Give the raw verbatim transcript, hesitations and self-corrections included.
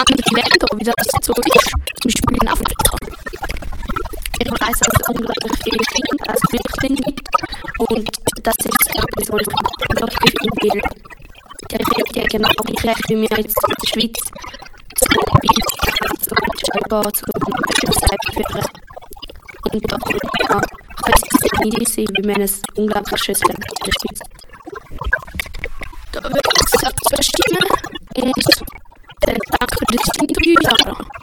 andere Länder, wie das so ist, zum Beispiel in Afrika. Ich weiss, dass es unglaublich viele Kinder, also Flüchtlinge gibt. Und das ist etwas, was ich unglaublich finde, weil die haben genau gleich Recht wie wir jetzt in der Schweiz zu so selber zu führen. Und da ja, kann es nicht sein, weil wir ein unglaublich schönes Land in der Schweiz. Da würde ich sagen, zustimmen und danke für das Interview, Sarah.